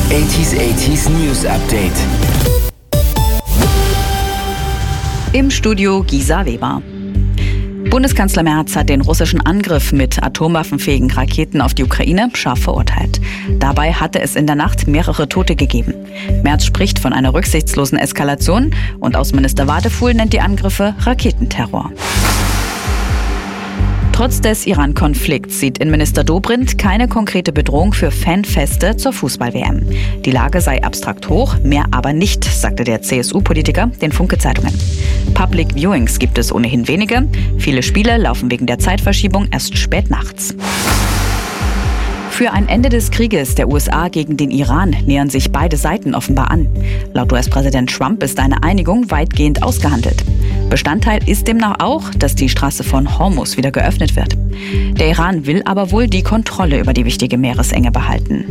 80s News Update. Im Studio Gisa Weber. Bundeskanzler Merz hat den russischen Angriff mit atomwaffenfähigen Raketen auf die Ukraine scharf verurteilt. Dabei hatte es in der Nacht mehrere Tote gegeben. Merz spricht von einer rücksichtslosen Eskalation und Außenminister Wadefuhl nennt die Angriffe Raketenterror. Trotz des Iran-Konflikts sieht Innenminister Dobrindt keine konkrete Bedrohung für Fanfeste zur Fußball-WM. Die Lage sei abstrakt hoch, mehr aber nicht, sagte der CSU-Politiker den Funke-Zeitungen. Public Viewings gibt es ohnehin wenige. Viele Spiele laufen wegen der Zeitverschiebung erst spät nachts. Für ein Ende des Krieges der USA gegen den Iran nähern sich beide Seiten offenbar an. Laut US-Präsident Trump ist eine Einigung weitgehend ausgehandelt. Bestandteil ist demnach auch, dass die Straße von Hormuz wieder geöffnet wird. Der Iran will aber wohl die Kontrolle über die wichtige Meeresenge behalten.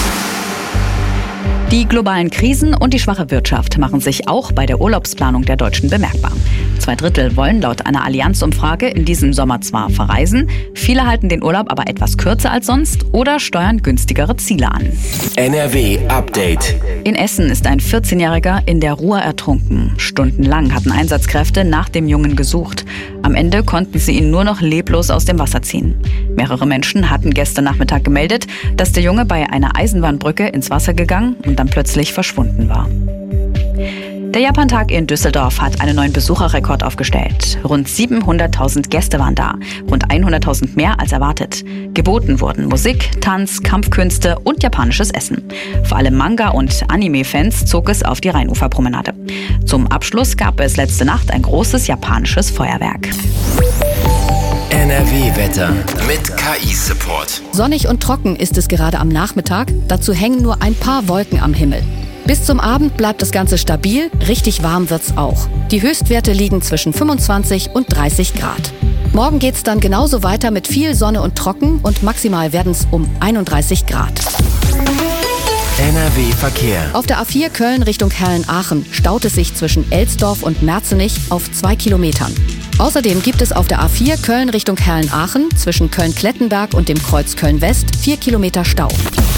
Die globalen Krisen und die schwache Wirtschaft machen sich auch bei der Urlaubsplanung der Deutschen bemerkbar. 2/3 wollen laut einer Allianz-Umfrage in diesem Sommer zwar verreisen, viele halten den Urlaub aber etwas kürzer als sonst oder steuern günstigere Ziele an. NRW Update. In Essen ist ein 14-Jähriger in der Ruhr ertrunken. Stundenlang hatten Einsatzkräfte nach dem Jungen gesucht. Am Ende konnten sie ihn nur noch leblos aus dem Wasser ziehen. Mehrere Menschen hatten gestern Nachmittag gemeldet, dass der Junge bei einer Eisenbahnbrücke ins Wasser gegangen und dann plötzlich verschwunden war. Der Japantag in Düsseldorf hat einen neuen Besucherrekord aufgestellt. Rund 700.000 Gäste waren da, rund 100.000 mehr als erwartet. Geboten wurden Musik, Tanz, Kampfkünste und japanisches Essen. Vor allem Manga- und Anime-Fans zog es auf die Rheinuferpromenade. Zum Abschluss gab es letzte Nacht ein großes japanisches Feuerwerk. NRW-Wetter mit KI-Support. Sonnig und trocken ist es gerade am Nachmittag. Dazu hängen nur ein paar Wolken am Himmel. Bis zum Abend bleibt das Ganze stabil, richtig warm wird's auch. Die Höchstwerte liegen zwischen 25 und 30 Grad. Morgen geht's dann genauso weiter mit viel Sonne und trocken und maximal werden's um 31 Grad. NRW-Verkehr. Auf der A4 Köln Richtung Herrn-Aachen staut es sich zwischen Elsdorf und Merzenich auf 2 Kilometern. Außerdem gibt es auf der A4 Köln Richtung Herrn-Aachen zwischen Köln-Klettenberg und dem Kreuz Köln-West 4 Kilometer Stau.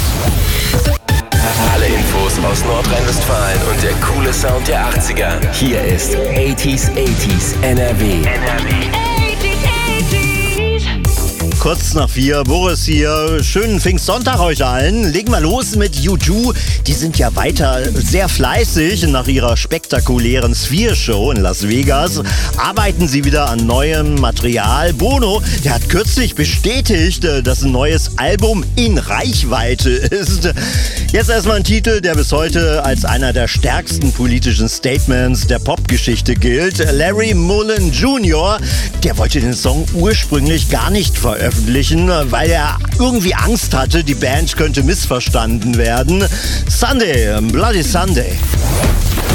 Alle Infos aus Nordrhein-Westfalen und der coole Sound der 80er. Hier ist 80s NRW. Kurz nach 4, Boris hier. Schönen Pfingstsonntag euch allen. Legen wir los mit U2. Die sind ja weiter sehr fleißig. Nach ihrer spektakulären Sphere-Show in Las Vegas arbeiten sie wieder an neuem Material. Bono, der hat kürzlich bestätigt, dass ein neues Album in Reichweite ist. Jetzt erstmal ein Titel, der bis heute als einer der stärksten politischen Statements der Popgeschichte gilt. Larry Mullen Jr., der wollte den Song ursprünglich gar nicht veröffentlichen, weil er irgendwie Angst hatte, die Band könnte missverstanden werden. Sunday, Bloody Sunday.